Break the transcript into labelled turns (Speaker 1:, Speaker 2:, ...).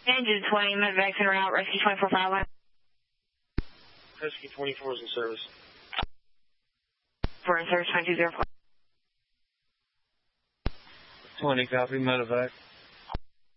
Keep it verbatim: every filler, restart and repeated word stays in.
Speaker 1: Engine twenty, medevac's en route, rescue twenty-four five one.
Speaker 2: Rescue twenty-four is in service.
Speaker 1: We're in service twenty-two zero four.
Speaker 2: twenty, copy, medevac.